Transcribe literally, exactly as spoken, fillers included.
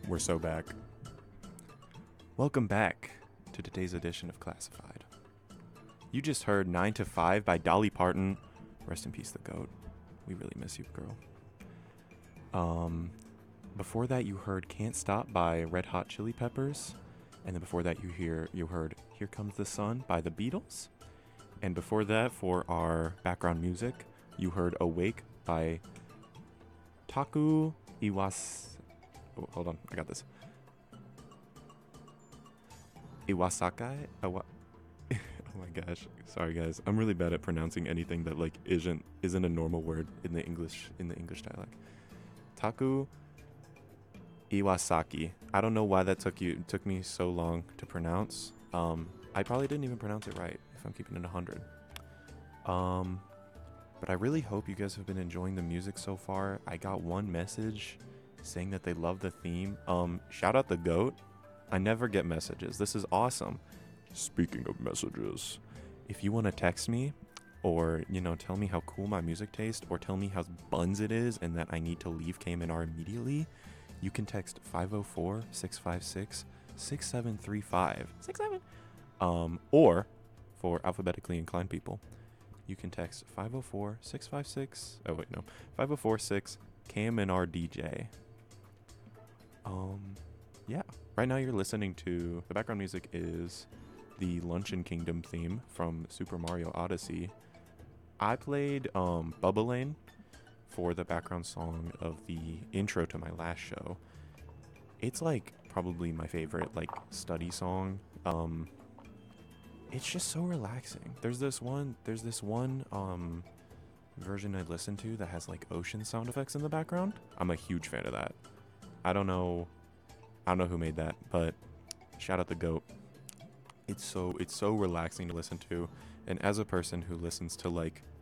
We're so back. Welcome back to today's edition of Classified. You just heard nine to five by Dolly Parton. Rest in peace, the GOAT. We really miss you, girl. Um, before that, you heard Can't Stop by Red Hot Chili Peppers. And then before that, you hear you heard Here Comes the Sun by the Beatles. And before that, for our background music, you heard Awake by Taku Iwas... Oh, hold on, I got this. Iwasaki? Iwa- oh my gosh, sorry guys. I'm really bad at pronouncing anything that like isn't isn't a normal word in the English in the English dialect. Taku Iwasaki. I don't know why that took you took me so long to pronounce. Um, I probably didn't even pronounce it right if I'm keeping it one hundred. Um, but I really hope you guys have been enjoying the music so far. I got one message saying that they love the theme. Um, shout out the GOAT. I never get messages. This is awesome. Speaking of messages, if you want to text me or, you know, tell me how cool my music tastes or tell me how buns it is and that I need to leave K M N R immediately, you can text five oh four, six five six, six seven three five. Six seven. Um, or for alphabetically inclined people, you can text five oh four, six five six. Oh, wait, no. five oh four six K M N R D J. Um, yeah. Right now you're listening to, the background music is the Luncheon Kingdom theme from Super Mario Odyssey. I played um, Bubba Lane for the background song of the intro to my last show. It's like probably my favorite like study song. Um, it's just so relaxing. There's this one, there's this one um, version I listen to that has like ocean sound effects in the background. I'm a huge fan of that. I don't know, I don't know who made that, but shout out the GOAT. It's so it's so relaxing to listen to, and as a person who listens to like